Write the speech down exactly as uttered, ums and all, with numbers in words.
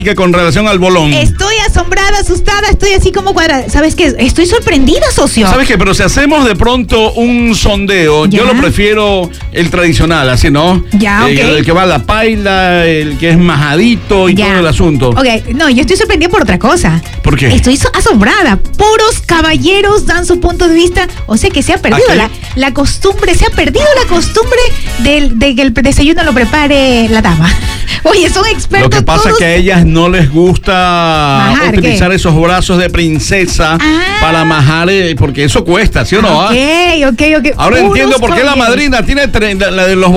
con relación al bolón. Estoy asombrada, asustada, estoy así como cuadrada. ¿Sabes qué? Estoy sorprendida, socio. ¿Sabes qué? Pero si hacemos de pronto un sondeo, ¿Ya? yo lo prefiero el tradicional, así, ¿no? Ya, Eh, ok. El que va a la paila, el que es majadito y Ya. todo el asunto. Ok, no, yo estoy sorprendida por otra cosa. ¿Por qué? Estoy so- asombrada. Puros caballeros dan su punto de vista. O sea que se ha perdido ¿Ah, qué? la, la costumbre, se ha perdido la costumbre del, de que el desayuno lo prepare la dama. Oye, son expertos. Lo que pasa es todos. que a ellas no les gusta ¿Majar utilizar qué? esos brazos de princesa Ah. para majar, eh, porque eso cuesta, ¿sí o no? Ok, ah? ok, ok. Ahora Puros entiendo por qué la caballeros. madrina tiene treinta, la de los